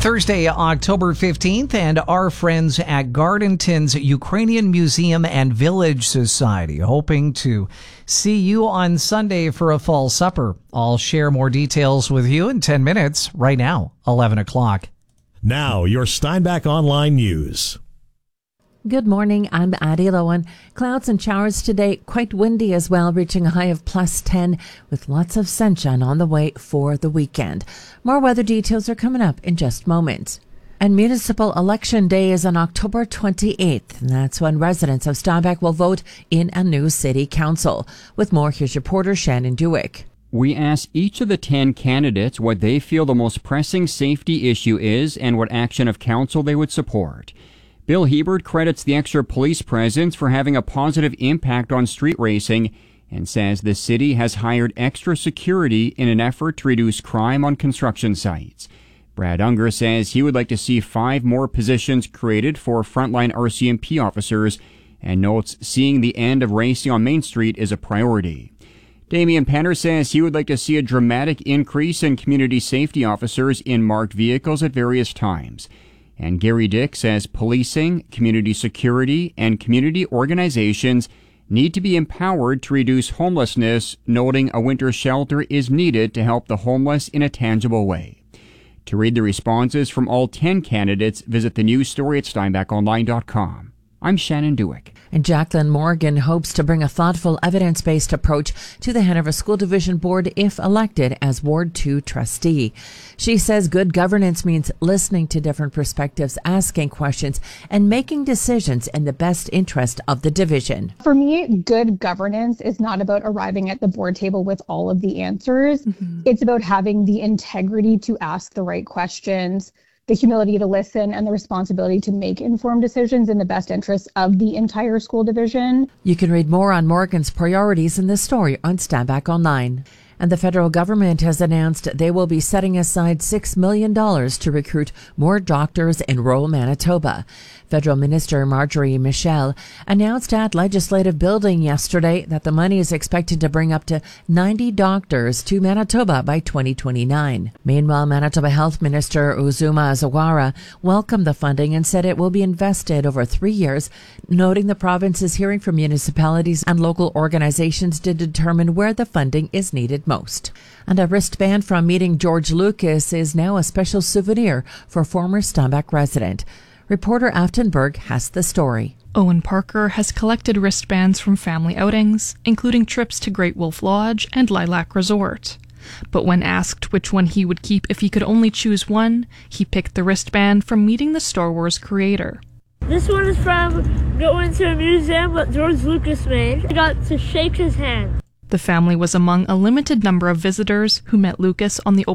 Thursday, October 15th, and our friends at Gardenton's Ukrainian Museum and Village Society hoping to see you on Sunday for a fall supper. I'll share more details with you in 10 minutes, right now, 11 o'clock. Now, your Steinbach Online News. Good morning, I'm Addie Lowen. Clouds and showers today, quite windy as well, reaching a high of +10 with lots of sunshine on the way for the weekend. More weather details are coming up in just moments. And Municipal Election Day is on October 28th. And that's when residents of Steinbach will vote in a new city council. With more, here's reporter Shannon Dewick. We asked each of the 10 candidates what they feel the most pressing safety issue is and what action of council they would support. Bill Hebert credits the extra police presence for having a positive impact on street racing and says the city has hired extra security in an effort to reduce crime on construction sites. Brad Unger says he would like to see 5 more positions created for frontline RCMP officers and notes seeing the end of racing on Main Street is a priority. Damian Penner says he would like to see a dramatic increase in community safety officers in marked vehicles at various times. And Gary Dick says policing, community security, and community organizations need to be empowered to reduce homelessness, noting a winter shelter is needed to help the homeless in a tangible way. To read the responses from all 10 candidates, visit the news story at steinbachonline.com. I'm Shannon Dewick. And Jacqueline Morgan hopes to bring a thoughtful, evidence-based approach to the Hanover School Division Board if elected as Ward 2 trustee. She says good governance means listening to different perspectives, asking questions, and making decisions in the best interest of the division. For me, good governance is not about arriving at the board table with all of the answers. It's about having the integrity to ask the right questions, the humility to listen, and the responsibility to make informed decisions in the best interest of the entire school division. You can read more on Morgan's priorities in this story on Steinbach Online. And the federal government has announced they will be setting aside $6 million to recruit more doctors in rural Manitoba. Federal Minister Marjorie Michel announced at Legislative Building yesterday that the money is expected to bring up to 90 doctors to Manitoba by 2029. Meanwhile, Manitoba Health Minister Uzuma Zawara welcomed the funding and said it will be invested over 3 years, noting the province is hearing from municipalities and local organizations to determine where the funding is needed most. And a wristband from meeting George Lucas is now a special souvenir for former Steinbach resident. Reporter Aftenberg has the story. Owen Parker has collected wristbands from family outings, including trips to Great Wolf Lodge and Lilac Resort. But when asked which one he would keep if he could only choose one, he picked the wristband from meeting the Star Wars creator. This one is from going to a museum that George Lucas made. I got to shake his hand. The family was among a limited number of visitors who met Lucas on the